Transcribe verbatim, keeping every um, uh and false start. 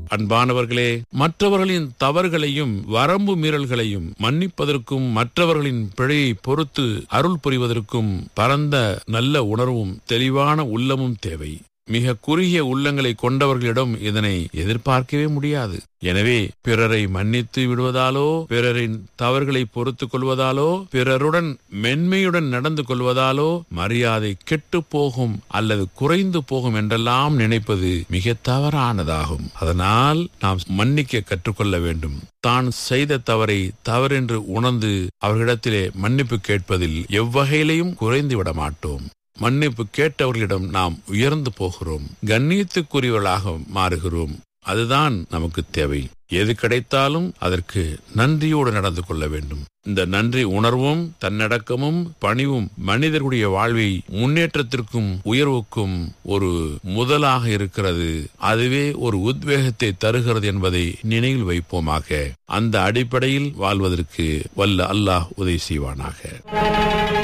அன்பானவர்களே, மற்றவர்களின் தவறுகளையும் வரம்பு மீறல்களையும் மன்னிப்பதற்கும் மற்றவர்களின் பிழையை பொறுத்து அருள் புரிவதற்கும் பரந்த நல்ல உணர்வும் தெளிவான உள்ளமும் தேவை. மிக குறுகிய உள்ளங்களை கொண்டவர்களிடம் இதனை எதிர்பார்க்கவே முடியாது. எனவே பிறரை மன்னித்து விடுவதாலோ, பிறரின் தவறுகளை பொறுத்துக் கொள்வதாலோ, பிறருடன் மென்மையுடன் நடந்து கொள்வதாலோ மரியாதை கெட்டு போகும் அல்லது குறைந்து போகும் என்றெல்லாம் நினைப்பது மிக தவறானதாகும். அதனால் நாம் மன்னிக்க கற்றுக்கொள்ள வேண்டும். தான் செய்த தவறை தவறென்று உணர்ந்து அவர்களிடத்திலே மன்னிப்பு கேட்பதில் எவ்வகையிலையும் குறைந்து விட மாட்டோம். மன்னிப்பு கேட்டவர்களிடம் நாம் உயர்ந்து போகிறோம், கண்ணியத்துக்குரியவர்களாக மாறுகிறோம். அதுதான் நமக்கு தேவை. எது கிடைத்தாலும் அதற்கு நன்றியோடு நடந்து கொள்ள வேண்டும். இந்த நன்றி உணர்வும் தன்னடக்கமும் பணிவும் மனிதர்களுடைய வாழ்வை முன்னேற்றத்திற்கும் உயர்வுக்கும் ஒரு முதலாக இருக்கிறது. அதுவே ஒரு உத்வேகத்தை தருகிறது என்பதை நினைவில் வைப்போமாக. அந்த அடிப்படையில் வாழ்வதற்கு வல்ல அல்லாஹ் உதவி செய்வானாக.